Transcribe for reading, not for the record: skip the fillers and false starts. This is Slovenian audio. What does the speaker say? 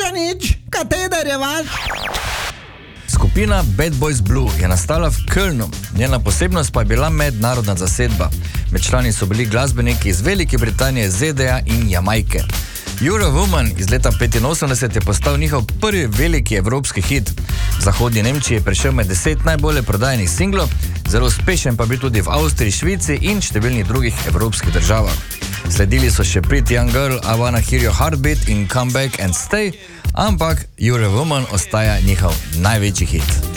nič, kateder je vaš? Skupina Bad Boys Blue je nastala v Kölnu, njena posebnost pa je bila mednarodna zasedba. Med člani so bili glasbeniki iz Velike Britanije, ZDA in Jamajke. Eurowoman iz leta 1985 je postal njihov prvi veliki evropski hit. V zahodnji Nemčiji je prišel med 10 najbolje prodajenih singlov, zelo uspešen pa bil tudi v Avstriji, Švici in številnih drugih evropskih državah. Sledili so še Pretty Young Girl, I Wanna Hear Your Heartbeat in Come Back and Stay, ampak Eurowoman ostaja njihov največji hit.